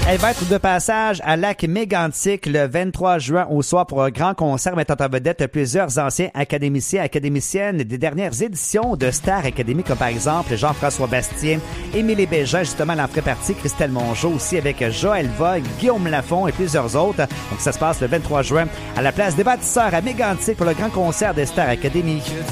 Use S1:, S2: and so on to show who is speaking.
S1: Elle va être de passage à Lac Mégantic le 23 juin au soir pour un grand concert mettant en vedette plusieurs anciens académiciens et académiciennes des dernières éditions de Star Academy, comme par exemple Jean-François Bastien, Émilie Bégin, justement, elle en ferait partie, Christelle Mongeau aussi avec Joël Vogue, Guillaume Lafont et plusieurs autres. Donc ça se passe le 23 juin à la place des Bâtisseurs à Mégantic pour le grand concert de Star Academy.